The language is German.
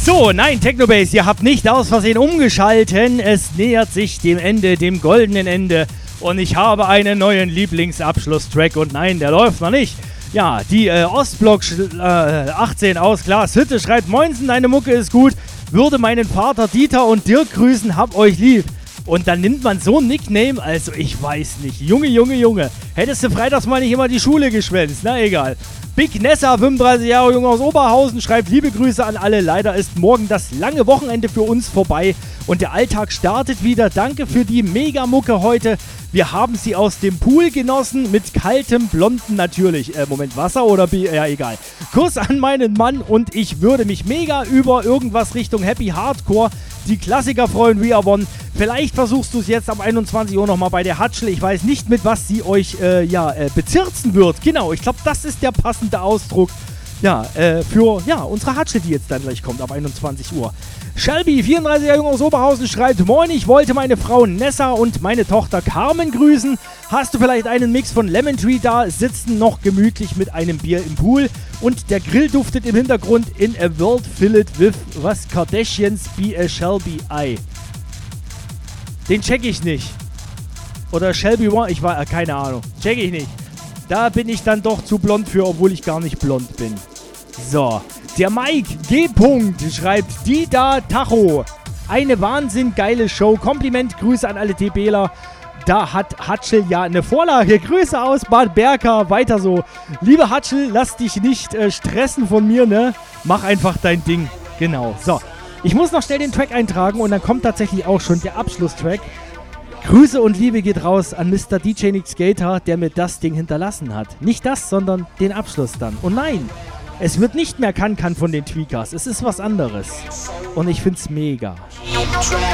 So, nein, Technobase, ihr habt nicht aus Versehen umgeschalten. Es nähert sich dem Ende, dem goldenen Ende. Und ich habe einen neuen Lieblingsabschlusstrack. Und nein, der läuft noch nicht. Ja, die Ostblock 18 aus Glashütte schreibt: Moinsen, deine Mucke ist gut. Würde meinen Vater Dieter und Dirk grüßen, hab euch lieb. Und dann nimmt man so ein Nickname, also ich weiß nicht. Junge. Hättest du freitags mal nicht immer die Schule geschwänzt, na egal. Big Nessa, 35 Jahre jung aus Oberhausen, schreibt: Liebe Grüße an alle. Leider ist morgen das lange Wochenende für uns vorbei und der Alltag startet wieder. Danke für die Mega-Mucke heute. Wir haben sie aus dem Pool genossen, mit kaltem Blonden natürlich. Moment, Wasser oder Bier? Ja, egal. Kuss an meinen Mann und ich würde mich mega über irgendwas Richtung Happy Hardcore, die Klassiker freuen, We Are One. Vielleicht versuchst du es jetzt ab 21 Uhr nochmal bei der Hatschel. Ich weiß nicht, mit was sie euch bezirzen wird. Genau, ich glaube, das ist der passende Ausdruck. Ja, für unsere Hatschel, die jetzt dann gleich kommt, ab 21 Uhr. Shelby, 34 Jahre jung aus Oberhausen, schreibt: Moin, ich wollte meine Frau Nessa und meine Tochter Carmen grüßen. Hast du vielleicht einen Mix von Lemon Tree da? Sitzen noch gemütlich mit einem Bier im Pool und der Grill duftet im Hintergrund in a world filled with was Kardashians be a Shelby Eye. Den check ich nicht. Oder Shelby One, ich war, keine Ahnung. Check ich nicht. Da bin ich dann doch zu blond für, obwohl ich gar nicht blond bin. So, der Mike G. schreibt: Die da Tacho. Eine wahnsinnig geile Show. Kompliment, Grüße an alle TBler. Da hat Hatschel ja eine Vorlage. Grüße aus Bad Berka. Weiter so. Liebe Hatschel, lass dich nicht stressen von mir, ne? Mach einfach dein Ding. Genau. So, ich muss noch schnell den Track eintragen und dann kommt tatsächlich auch schon der Abschlusstrack. Grüße und Liebe geht raus an Mr. DJ Nick Skater, der mir das Ding hinterlassen hat. Nicht das, sondern den Abschluss dann. Und nein, es wird nicht mehr Kann von den Tweakers. Es ist was anderes. Und ich find's mega.